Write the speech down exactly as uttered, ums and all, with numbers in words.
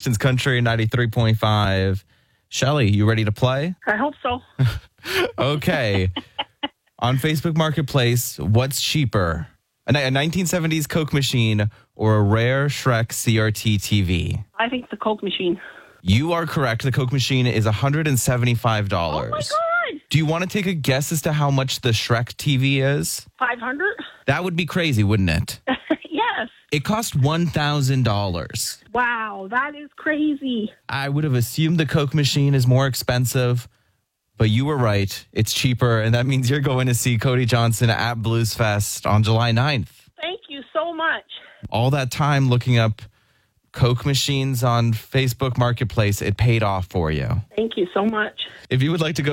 Houston's Country ninety-three point five. Shelly, you ready to play? I hope so. Okay. On Facebook Marketplace, what's cheaper? A ni- a nineteen seventies Coke machine or a rare Shrek C R T T V? I think the Coke machine. You are correct. The Coke machine is one hundred seventy-five Oh, my dollars. God. Do you want to take a guess as to how much the Shrek T V is? five hundred? That would be crazy, wouldn't it? Yes. It cost one thousand dollars. Wow, that is crazy. I would have assumed the Coke machine is more expensive, but you were right. It's cheaper, and that means you're going to see Cody Johnson at Blues Fest on July ninth. Thank you so much. All that time looking up Coke machines on Facebook Marketplace, it paid off for you. Thank you so much. If you would like to go